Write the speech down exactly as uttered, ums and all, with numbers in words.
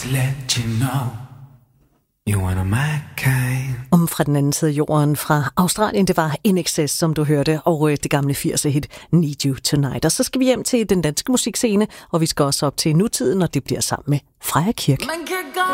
Let you know you one of my kind. Om fra den anden side af jorden fra Australien, det var In Excess, som du hørte, og det gamle firser hit Need You Tonight. Og så skal vi hjem til den danske musikscene, og vi skal også op til nutiden, og det bliver sammen med Freja Kirk.